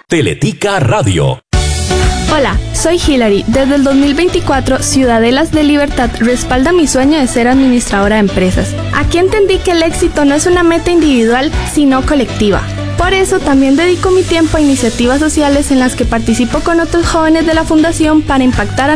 Teletica Radio. Hola, soy Hilary. Desde el 2024, Ciudadelas de Libertad respalda mi sueño de ser administradora de empresas. Aquí entendí que el éxito no es una meta individual, sino colectiva. Por eso también dedico mi tiempo a iniciativas sociales en las que participo con otros jóvenes de la fundación para impactar a